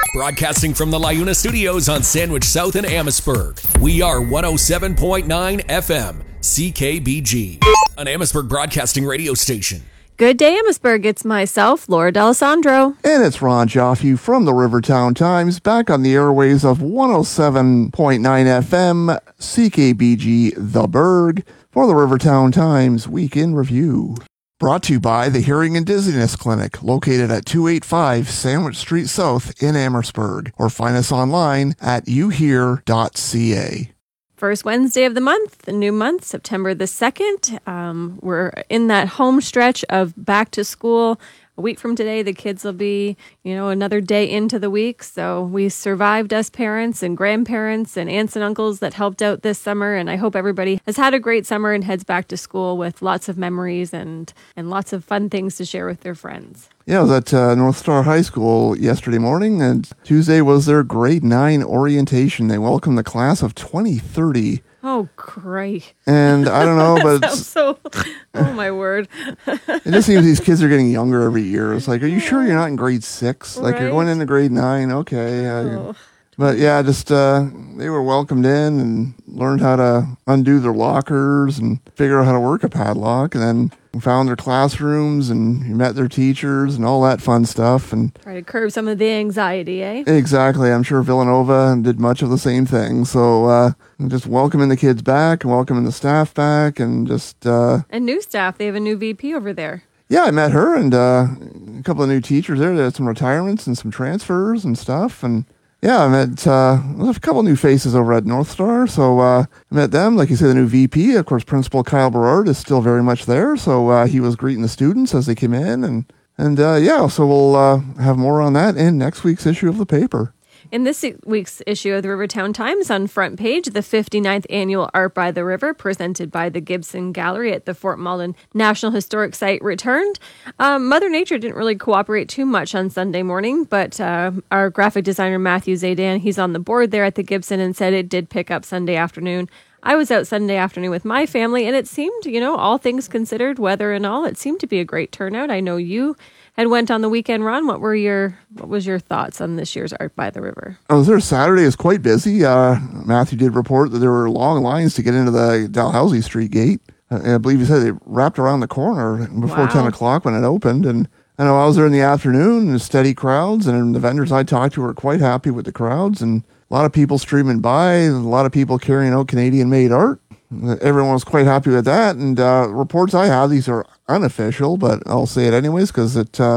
Broadcasting from the LiUNA studios on Sandwich South in Amherstburg. We are 107.9 FM, CKBG, an Amherstburg broadcasting radio station. Good day, Amherstburg. It's myself, Laura D'Alessandro. And it's Ron Joffe from the Rivertown Times, back on the airways of 107.9 FM, CKBG The Berg, for the Rivertown Times Week in Review. Brought to you by the Hearing and Dizziness Clinic, located at 285 Sandwich Street South in Amherstburg, or find us online at youhear.ca. First Wednesday of the month, the new month, September the 2nd. We're in that home stretch of back to school. A week from today, the kids will be, another day into the week. So we survived, us parents and grandparents and aunts and uncles that helped out this summer. And I hope everybody has had a great summer and heads back to school with lots of memories and lots of fun things to share with their friends. Yeah, I was at North Star High School yesterday morning, and Tuesday was their grade 9 orientation. They welcomed the class of 2030. Oh, great. And I don't know, but oh my word. It just seems these kids are getting younger every year. It's like, are you sure you're not in grade 6? Like, right? You're going into grade 9. Okay. But yeah, just they were welcomed in and learned how to undo their lockers and figure out how to work a padlock, and then found their classrooms and met their teachers and all that fun stuff. And try to curb some of the anxiety, eh? Exactly. I'm sure Villanova did much of the same thing. So just welcoming the kids back and welcoming the staff back, and just... and new staff. They have a new VP over there. Yeah, I met her and a couple of new teachers there. They had some retirements and some transfers and stuff. And yeah, I met a couple of new faces over at North Star. So I met them. Like you say, the new VP, of course, Principal Kyle Berard is still very much there. So he was greeting the students as they came in. So we'll have more on that in next week's issue of the paper. In this week's issue of the Rivertown Times, on front page, the 59th annual Art by the River, presented by the Gibson Gallery at the Fort Malden National Historic Site, returned. Mother Nature didn't really cooperate too much on Sunday morning, but our graphic designer, Matthew Zaydan, he's on the board there at the Gibson, and said it did pick up Sunday afternoon. I was out Sunday afternoon with my family, and it seemed, all things considered, weather and all, it seemed to be a great turnout. I know you had went on the weekend, Ron. What was your thoughts on this year's Art by the River? I was there Saturday. It was quite busy. Matthew did report that there were long lines to get into the Dalhousie Street gate. I believe he said they wrapped around the corner before 10 o'clock when it opened. And I know I was there in the afternoon, and steady crowds, and the vendors I talked to were quite happy with the crowds, and a lot of people streaming by, and a lot of people carrying out Canadian-made art. Everyone was quite happy with that. And reports I have, these are unofficial, but I'll say it anyways because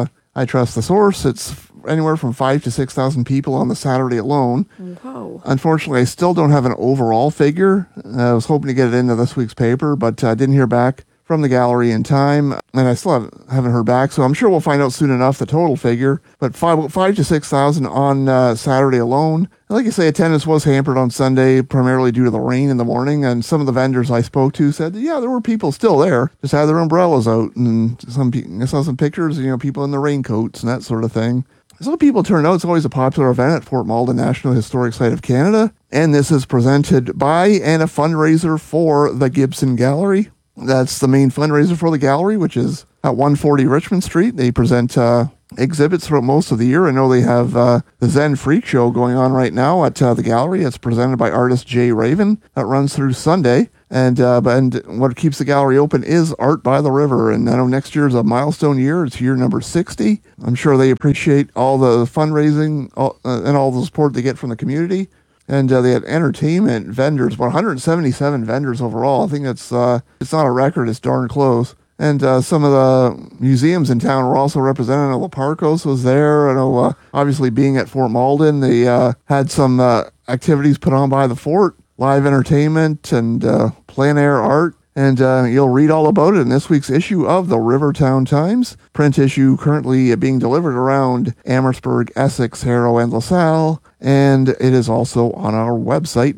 I trust the source. It's anywhere from 5,000 to 6,000 people on the Saturday alone. Whoa. Unfortunately, I still don't have an overall figure. I was hoping to get it into this week's paper, but I didn't hear back from the gallery in time, and I still haven't heard back, so I'm sure we'll find out soon enough the total figure. But 5,000 to 6,000 on Saturday alone. And like you say, attendance was hampered on Sunday, primarily due to the rain in the morning, and some of the vendors I spoke to said, yeah, there were people still there, just had their umbrellas out, and I saw some pictures, people in their raincoats and that sort of thing. So people turned out. It's always a popular event at Fort Malden National Historic Site of Canada, and this is presented by and a fundraiser for the Gibson Gallery. That's the main fundraiser for the gallery, which is at 140 Richmond Street. They present exhibits throughout most of the year. I know they have the Zen Freak Show going on right now at the gallery. It's presented by artist Jay Raven. That runs through Sunday. And what keeps the gallery open is Art by the River. And I know next year is a milestone year. It's year number 60. I'm sure they appreciate all the fundraising and all the support they get from the community. And they had entertainment vendors, about 177 vendors overall. I think it's not a record, it's darn close. And some of the museums in town were also represented. I know La Parcos was there. I know, obviously, being at Fort Malden, they had some activities put on by the fort, live entertainment and plein air art. And you'll read all about it in this week's issue of the Rivertown Times. Print issue currently being delivered around Amherstburg, Essex, Harrow, and LaSalle. And it is also on our website,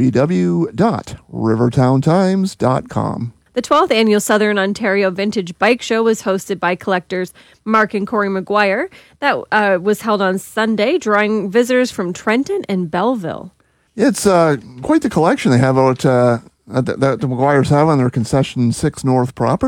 www.rivertowntimes.com. The 12th annual Southern Ontario Vintage Bike Show was hosted by collectors Mark and Corey McGuire. That was held on Sunday, drawing visitors from Trenton and Belleville. It's quite the collection they have out that the McGuires have on their Concession 6 North property.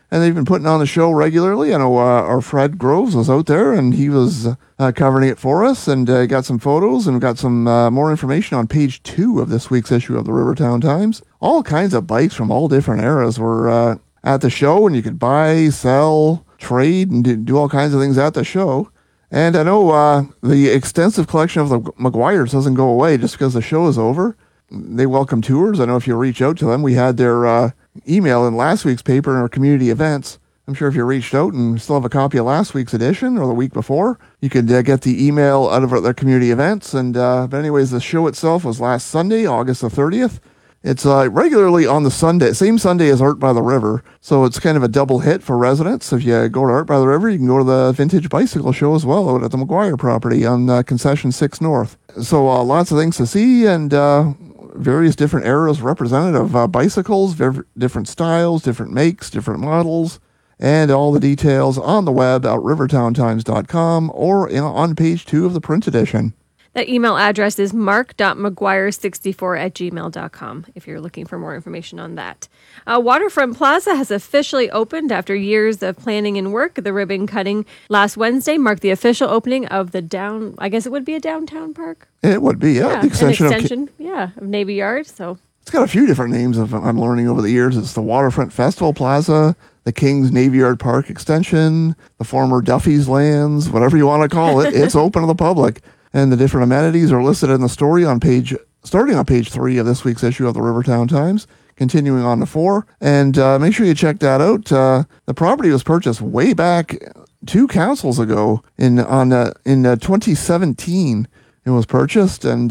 and they've been putting on the show regularly. I know our Fred Groves was out there, and he was covering it for us, and got some photos, and got some more information on page 2 of this week's issue of the Rivertown Times. All kinds of bikes from all different eras were at the show, and you could buy, sell, trade, and do all kinds of things at the show. And I know the extensive collection of the Maguires doesn't go away just because the show is over. They welcome tours. I know if you reach out to them, we had their email in last week's paper in our community events. I'm sure if you reached out and still have a copy of last week's edition or the week before, you could get the email out of their community events. And but anyways, the show itself was last Sunday, August the 30th. It's regularly on the Sunday, same Sunday as Art by the River, so it's kind of a double hit for residents. If you go to Art by the River, you can go to the Vintage Bicycle Show as well out at the Maguire property on Concession 6 North. So lots of things to see, and various different eras represented of bicycles, different styles, different makes, different models, and all the details on the web at rivertowntimes.com or on page 2 of the print edition. That email address is mark.mcguire64@gmail.com if you're looking for more information on that. Waterfront Plaza has officially opened after years of planning and work. The ribbon cutting last Wednesday marked the official opening of the I guess it would be a downtown park? It would be, yeah. The extension of Navy Yard. So it's got a few different names I'm learning over the years. It's the Waterfront Festival Plaza, the King's Navy Yard Park Extension, the former Duffy's Lands, whatever you want to call it. It's open to the public. And the different amenities are listed in the story starting on page 3 of this week's issue of the Rivertown Times, continuing on to 4. And make sure you check that out. The property was purchased way back 2 councils ago in 2017. It was purchased, and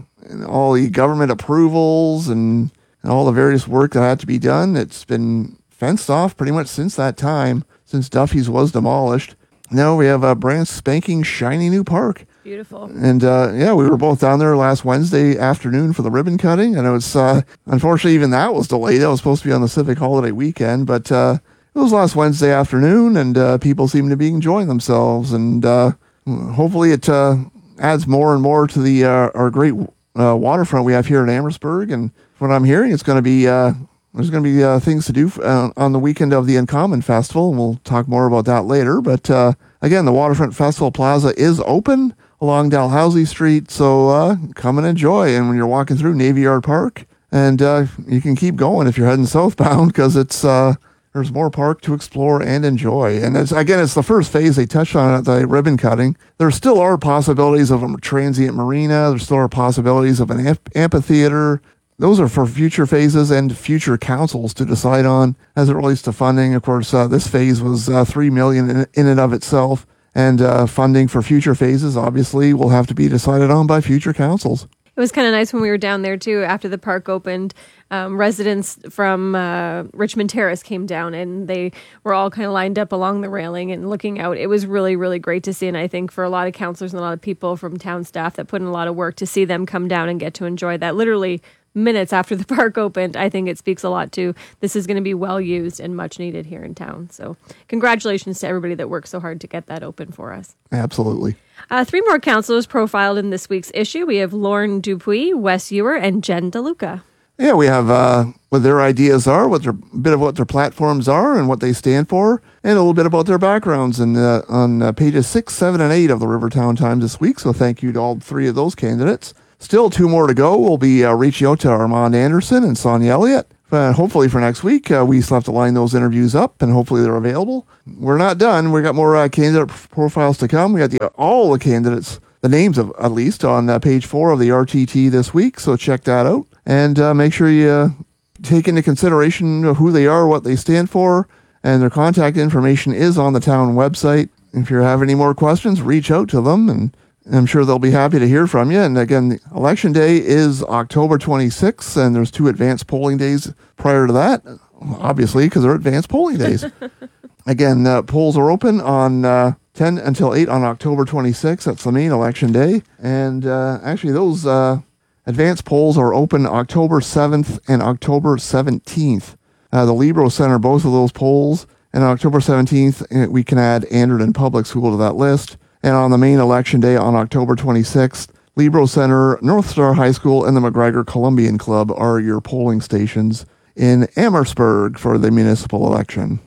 all the government approvals and all the various work that had to be done. It's been fenced off pretty much since that time, since Duffy's was demolished. Now we have a brand spanking shiny new park. Beautiful. And we were both down there last Wednesday afternoon for the ribbon cutting, and it was unfortunately even that was delayed. That was supposed to be on the civic holiday weekend, but it was last Wednesday afternoon, and people seem to be enjoying themselves, and hopefully it adds more and more to the our great waterfront we have here in Amherstburg. And from what I'm hearing, it's going to be there's going to be things to do on the weekend of the Uncommon Festival, and we'll talk more about that later. But again, the Waterfront Festival Plaza is open along Dalhousie Street, so come and enjoy. And when you're walking through Navy Yard Park, and you can keep going if you're heading southbound, because it's there's more park to explore and enjoy. And it's the first phase they touched on at the ribbon cutting. There still are possibilities of a transient marina. There still are possibilities of an amphitheater. Those are for future phases and future councils to decide on as it relates to funding. Of course, this phase was $3 million in and of itself, and funding for future phases obviously will have to be decided on by future councils. It was kind of nice when we were down there too. After the park opened, residents from Richmond Terrace came down, and they were all kind of lined up along the railing and looking out. It was really, really great to see, and I think for a lot of councilors and a lot of people from town staff that put in a lot of work to see them come down and get to enjoy that literally minutes after the park opened, I think it speaks a lot to this is going to be well used and much needed here in town. So congratulations to everybody that worked so hard to get that open for us. Absolutely. 3 more councillors profiled in this week's issue. We have Lauren Dupuis, Wes Ewer, and Jen DeLuca. Yeah, we have what their ideas are, a bit of what their platforms are and what they stand for, and a little bit about their backgrounds on pages 6, 7, and 8 of the Rivertown Times this week. So thank you to all 3 of those candidates. Still 2 more to go. We'll be reaching out to Armand Anderson and Sonia Elliott. Hopefully for next week, we still have to line those interviews up, and hopefully they're available. We're not done. We got more candidate profiles to come. We got all the candidates, the names of at least, on page 4 of the RTT this week. So check that out, and make sure you take into consideration who they are, what they stand for, and their contact information is on the town website. If you have any more questions, reach out to them, and I'm sure they'll be happy to hear from you. And again, the election day is October 26th, and there's 2 advanced polling days prior to that, obviously, because they're advanced polling days. Again, polls are open on 10 until 8 on October 26th. That's the main election day. And actually, those advanced polls are open October 7th and October 17th. The Libro Center, both of those polls. And on October 17th, we can add Anderton Public School to that list. And on the main election day on October 26th, Libro Center, North Star High School, and the McGregor Columbian Club are your polling stations in Amherstburg for the municipal election.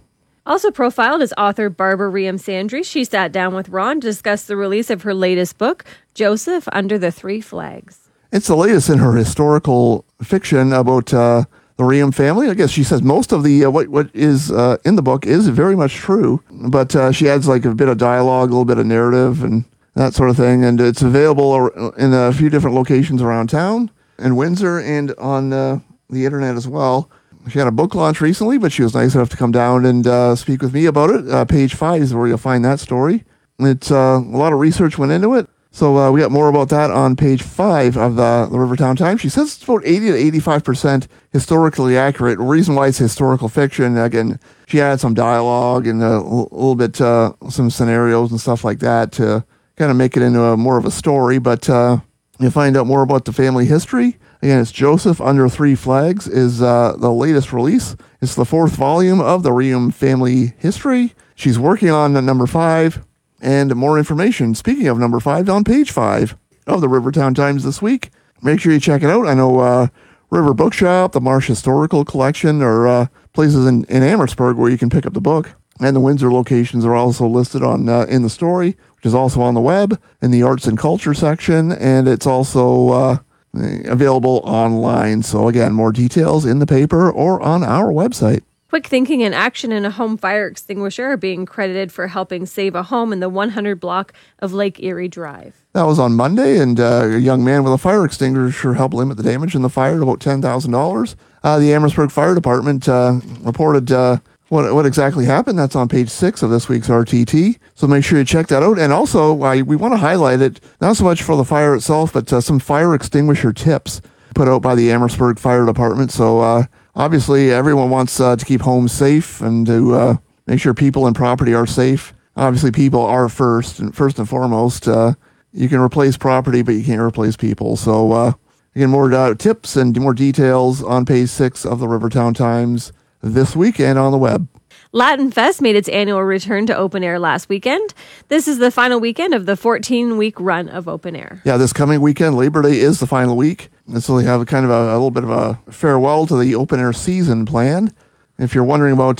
Also profiled is author Barbara Riem-Sandry. She sat down with Ron to discuss the release of her latest book, Joseph Under the Three Flags. It's the latest in her historical fiction about the Riem family. I guess she says most of the what is in the book is very much true, but she adds like a bit of dialogue, a little bit of narrative, and that sort of thing. And it's available in a few different locations around town, in Windsor, and on the internet as well. She had a book launch recently, but she was nice enough to come down and speak with me about it. Page 5 is where you'll find that story. It's a lot of research went into it. So we got more about that on page 5 of the Rivertown Times. She says it's about 80 to 85% historically accurate. The reason why it's historical fiction, again, she added some dialogue and a little bit some scenarios and stuff like that to kind of make it into more of a story. But you'll find out more about the family history. Again, it's Joseph Under Three Flags is the latest release. It's the 4th volume of the Riem family history. She's working on number 5, and more information, speaking of number 5, on page 5 of the Rivertown Times this week. Make sure you check it out. I know River Bookshop, the Marsh Historical Collection, are places in Amherstburg where you can pick up the book. And the Windsor locations are also listed on in the story, which is also on the web in the arts and culture section, and it's also available online. So again, more details in the paper or on our website. Quick thinking and action in a home fire extinguisher are being credited for helping save a home in the 100 block of Lake Erie Drive. That was on Monday, and a young man with a fire extinguisher helped limit the damage in the fire to about $10,000. The Amherstburg Fire Department reported what exactly happened. That's on page 6 of this week's RTT. So make sure you check that out. And also, we want to highlight it, not so much for the fire itself, but some fire extinguisher tips put out by the Amherstburg Fire Department. So obviously, everyone wants to keep homes safe and to make sure people and property are safe. Obviously, people are first and foremost. You can replace property, but you can't replace people. So again, more tips and more details on page 6 of the Rivertown Times this weekend on the web. Latin Fest made its annual return to open air last weekend. This is the final weekend of the 14-week run of open air. Yeah, this coming weekend, Labor Day is the final week. And so we have a kind of a little bit of a farewell to the open air season planned. If you're wondering about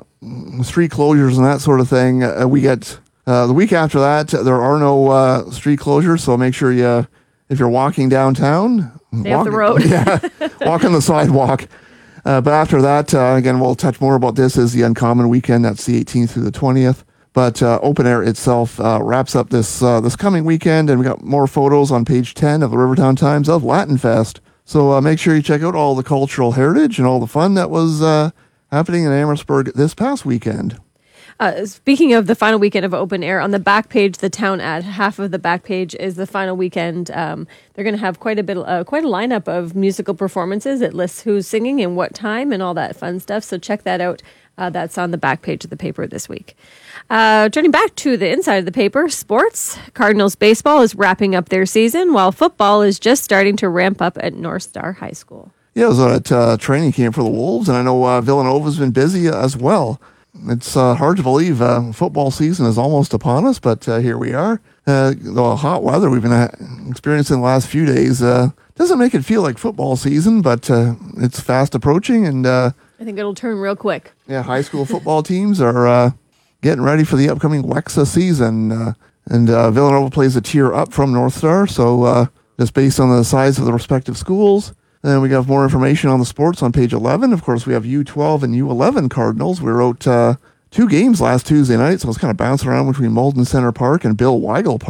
street closures and that sort of thing, we get the week after that, there are no street closures. So make sure if you're walking downtown, stay off the road. Walk on the sidewalk. But after that, again, we'll touch more about this as the Uncommon Weekend. That's the 18th through the 20th. But open air itself wraps up this coming weekend, and we got more photos on page 10 of the Rivertown Times of Latin Fest. So make sure you check out all the cultural heritage and all the fun that was happening in Amherstburg this past weekend. Speaking of the final weekend of open air, on the back page, the town ad, half of the back page is the final weekend. They're going to have quite a lineup of musical performances. It lists who's singing and what time and all that fun stuff. So check that out. That's on the back page of the paper this week. Turning back to the inside of the paper, sports. Cardinals baseball is wrapping up their season, while football is just starting to ramp up at North Star High School. Yeah, I was at training camp for the Wolves, and I know Villanova's been busy as well. It's hard to believe football season is almost upon us, but here we are. The hot weather we've been experiencing the last few days doesn't make it feel like football season, but it's fast approaching, and I think it'll turn real quick. Yeah, high school football teams are getting ready for the upcoming WEXA season, and Villanova plays a tier up from North Star, so just based on the size of the respective schools. Then we got more information on the sports on page 11. Of course, we have U12 and U11 Cardinals. We wrote 2 games last Tuesday night, so I was kind of bouncing around between Malden Center Park and Bill Weigel Park.